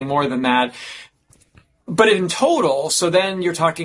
more than that. But in total, so then you're talking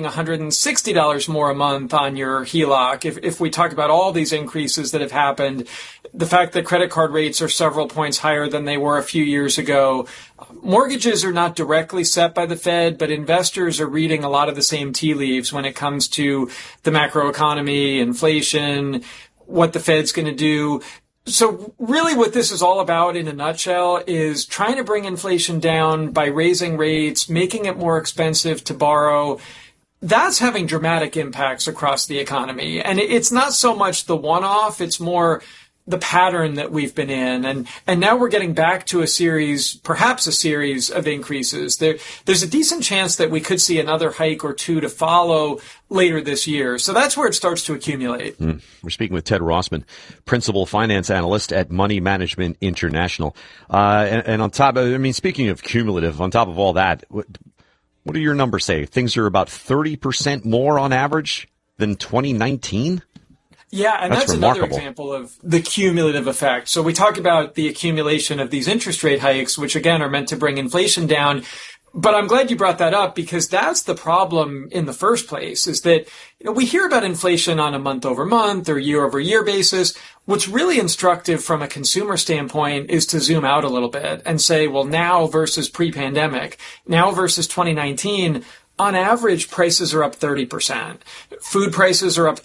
$160 more a month on your HELOC. If we talk about all these increases that have happened, the fact that credit card rates are several points higher than they were a few years ago, mortgages are not directly set by the Fed, but investors are reading a lot of the same tea leaves when it comes to the macroeconomy, inflation, what the Fed's going to do. So really what this is all about in a nutshell is trying to bring inflation down by raising rates, making it more expensive to borrow. That's having dramatic impacts across the economy. And it's not so much the one-off, it's more the pattern that we've been in. And now we're getting back to perhaps a series of increases. There's a decent chance that we could see another hike or two to follow later this year. So that's where it starts to accumulate. We're speaking with Ted Rossman, Principal Finance Analyst at Money Management International. And on top of, speaking of cumulative, on top of all that, what do your numbers say? Things are about 30% more on average than 2019? Yeah, and that's another example of the cumulative effect. So we talk about the accumulation of these interest rate hikes, which again are meant to bring inflation down. But I'm glad you brought that up because that's the problem in the first place, is that we hear about inflation on a month-over-month or year-over-year basis. What's really instructive from a consumer standpoint is to zoom out a little bit and say, well, now versus pre-pandemic, now versus 2019, on average, prices are up 30%. Food prices are up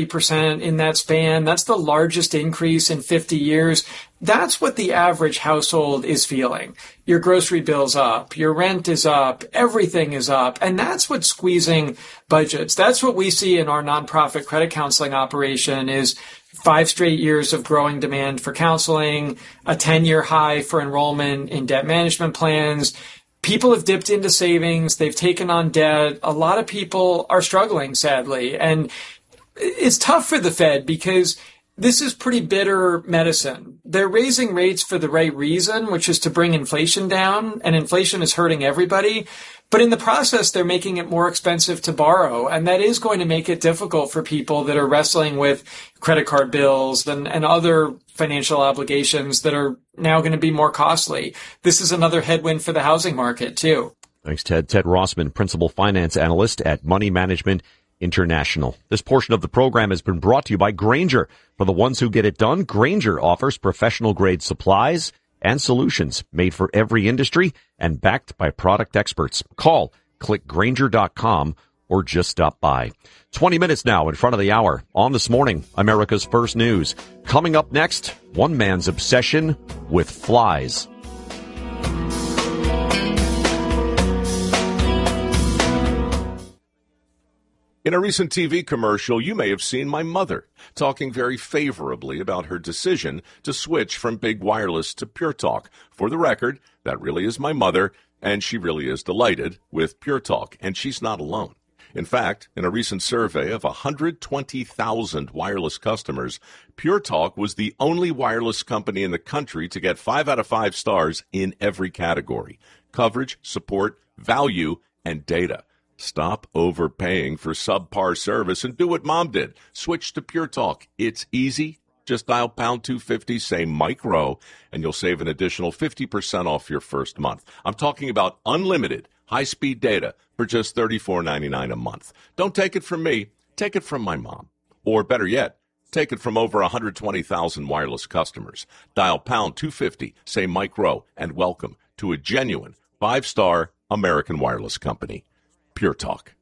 33% in that span. That's the largest increase in 50 years. That's what the average household is feeling. Your grocery bill's up, your rent is up, everything is up, and that's what's squeezing budgets. That's what we see in our nonprofit credit counseling operation is 5 straight years of growing demand for counseling, a 10-year high for enrollment in debt management plans. People have dipped into savings. They've taken on debt. A lot of people are struggling, sadly. And it's tough for the Fed because this is pretty bitter medicine. They're raising rates for the right reason, which is to bring inflation down, and inflation is hurting everybody. But in the process, they're making it more expensive to borrow, and that is going to make it difficult for people that are wrestling with credit card bills and other financial obligations that are now going to be more costly. This is another headwind for the housing market, too. Thanks, Ted. Ted Rossman, Principal Finance Analyst at Money Management International. This portion of the program has been brought to you by Grainger. For the ones who get it done, Grainger offers professional-grade supplies and solutions made for every industry and backed by product experts. Call, click Grainger.com, or just stop by. 20 minutes now in front of the hour on This Morning, America's First News. Coming up next, one man's obsession with flies. In a recent TV commercial, you may have seen my mother talking very favorably about her decision to switch from big wireless to Pure Talk. For the record, that really is my mother, and she really is delighted with Pure Talk, and she's not alone. In fact, in a recent survey of 120,000 wireless customers, Pure Talk was the only wireless company in the country to get 5 out of 5 stars in every category: coverage, support, value, and data. Stop overpaying for subpar service and do what Mom did. Switch to Pure Talk. It's easy. Just dial pound 250, say Mike Rowe, and you'll save an additional 50% off your first month. I'm talking about unlimited high-speed data for just $34.99 a month. Don't take it from me. Take it from my mom. Or better yet, take it from over 120,000 wireless customers. Dial pound 250, say Mike Rowe, and welcome to a genuine 5-star American wireless company. Pure Talk.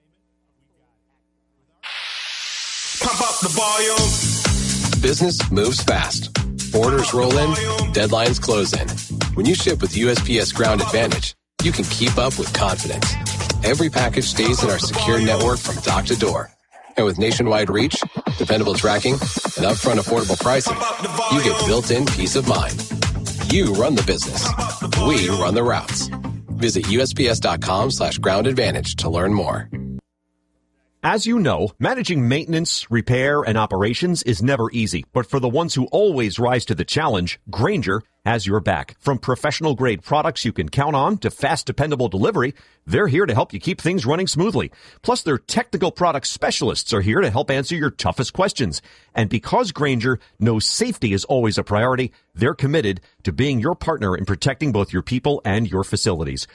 Pump up the volume. Business moves fast. Orders roll in, deadlines close in. When you ship with USPS Ground Advantage, you can keep up with confidence. Every package stays in our secure network from dock to door. And with nationwide reach, dependable tracking, and upfront affordable pricing, you get built-in peace of mind. You run the business. We run the routes. Visit USPS.com/Ground Advantage to learn more. As you know, managing maintenance, repair, and operations is never easy. But for the ones who always rise to the challenge, Grainger has your back. From professional-grade products you can count on to fast, dependable delivery, they're here to help you keep things running smoothly. Plus, their technical product specialists are here to help answer your toughest questions. And because Grainger knows safety is always a priority, they're committed to being your partner in protecting both your people and your facilities.